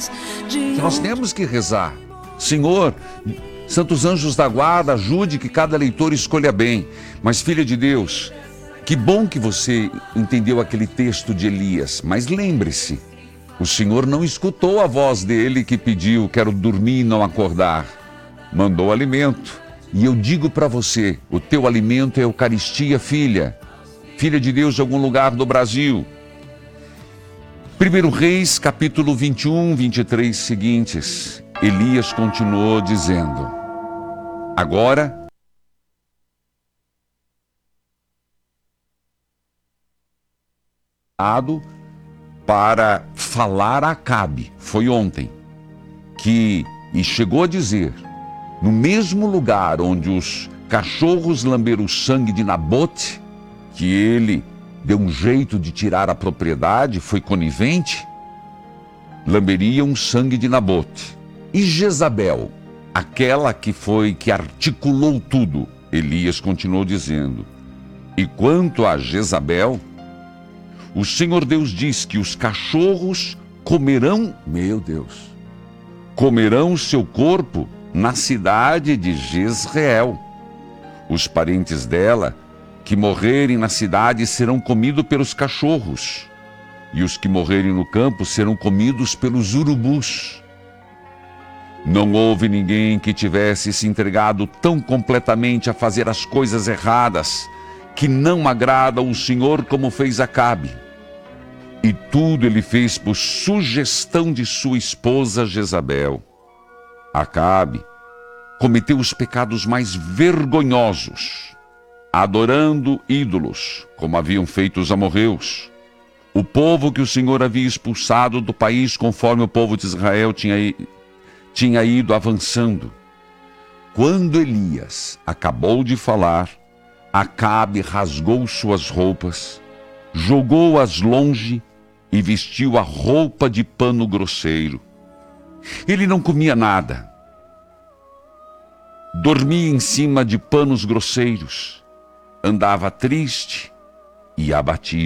que nós temos que rezar. Senhor, santos anjos da guarda, ajude que cada leitor escolha bem. Mas, filha de Deus, que bom que você entendeu aquele texto de Elias. Mas lembre-se, o Senhor não escutou a voz dele que pediu, quero dormir e não acordar. Mandou alimento. E eu digo para você, o teu alimento é a Eucaristia, filha. Filha de Deus de algum lugar do Brasil. 1 Reis, capítulo 21, 23 seguintes. Elias continuou dizendo: agora para falar a Acabe, foi ontem, e chegou a dizer, no mesmo lugar onde os cachorros lamberam o sangue de Nabote, que ele deu um jeito de tirar a propriedade, foi conivente, lamberiam o sangue de Nabote. E Jezabel, aquela que articulou tudo, Elias continuou dizendo, e quanto a Jezabel, o Senhor Deus diz que os cachorros comerão, meu Deus, comerão o seu corpo na cidade de Jezreel. Os parentes dela que morrerem na cidade serão comidos pelos cachorros, e os que morrerem no campo serão comidos pelos urubus. Não houve ninguém que tivesse se entregado tão completamente a fazer as coisas erradas, que não agrada ao Senhor como fez Acabe. E tudo ele fez por sugestão de sua esposa Jezabel. Acabe cometeu os pecados mais vergonhosos, adorando ídolos, como haviam feito os amorreus. O povo que o Senhor havia expulsado do país, conforme o povo de Israel tinha ido avançando. Quando Elias acabou de falar, Acabe rasgou suas roupas, jogou-as longe e vestiu a roupa de pano grosseiro. Ele não comia nada, dormia em cima de panos grosseiros, andava triste e abatido.